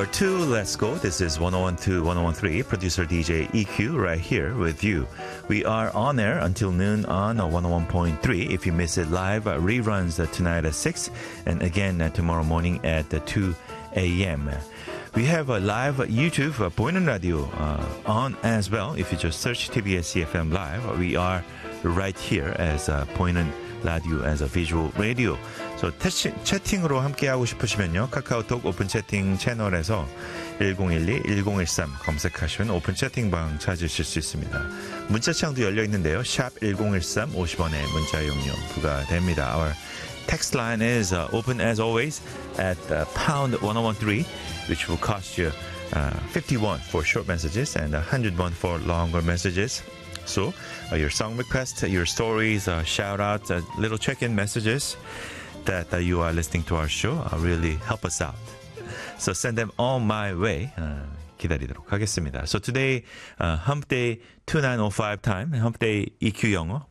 number 2, let's go. This is 1012, 1013, producer DJ EQ right here with you. We are on air until noon on 101.3. If you miss it live, reruns tonight at 6 and again tomorrow morning at 2 a.m. We have a live YouTube 보이는 radio on as well. If you just search TBS EFM Live, we are right here as 보이는 radio as a visual radio. So 채팅으로 함께하고 싶으시면요. 카카오톡 오픈 채팅 채널에서 1012-1013 검색하시면 오픈 채팅방 찾으실 수 있습니다. 문자창도 열려 있는데요. 샵 1013 50원의 문자 이용료 부과됩니다. Our text line is open as always at pound 1013, which will cost you 51 for short messages and 101 for longer messages. So your song requests, your stories, shout outs, little check-in messages that you are listening to our show really help us out. So send them on my way. 기다리도록 하겠습니다. So today, Hump Day 2905 time, Hump Day EQ 영어,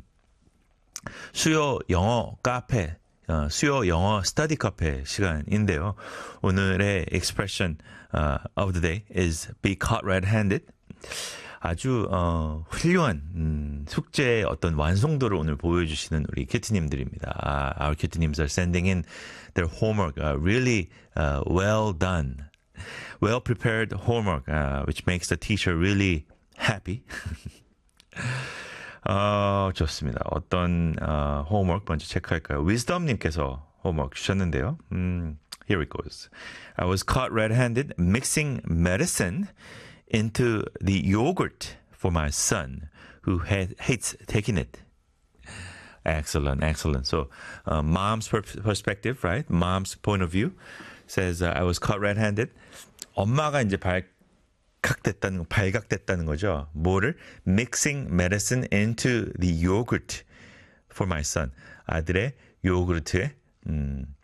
수요 영어 카페, 수요 영어 스터디 카페 시간인데요. 오늘의 expression of the day is be caught red-handed. 아주 훌륭한 숙제의 어떤 완성도를 오늘 보여주시는 우리 큐티님들입니다. Our 큐티님s are sending in their homework, really well done, well prepared homework, which makes the teacher really happy. 좋습니다. 어떤 homework 먼저 체크할까요? Wisdom님께서 homework 주셨는데요. Here it goes. I was caught red-handed mixing medicine into the yogurt for my son who hates taking it. Excellent, excellent. So mom's perspective, right? Mom's point of view says I was caught red-handed. 엄마가 이제 발각됐다는 거죠. 뭐를? Mixing medicine into the yogurt for my son. 아들의 요구르트에